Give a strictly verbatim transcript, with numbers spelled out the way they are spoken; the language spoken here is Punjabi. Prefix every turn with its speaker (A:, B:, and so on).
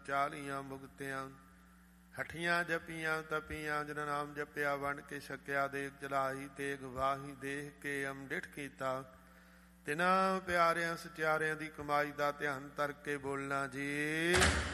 A: ਚਾਲੀਆਂ ਮੁਕਤਿਆਂ। ਹਠੀਆਂ ਜਪੀਆਂ ਤਪੀਆਂ ਜਿਨ ਨਾਮ ਜਪਿਆ, ਵੰਡ ਕੇ ਛਕਿਆ ਦੇਖ ਜਲਾਹੀ ਤੇਗ ਵਾਹੀ, ਦੇਖ ਕੇ ਅੰਮ੍ਰਿਤ ਕੀਤਾ। ਤਿਨਾਂ ਪਿਆਰਿਆਂ ਸਚਿਆਰਿਆਂ ਦੀ ਕਮਾਈ ਦਾ ਧਿਆਨ ਧਰ ਕੇ ਬੋਲਣਾ ਜੀ।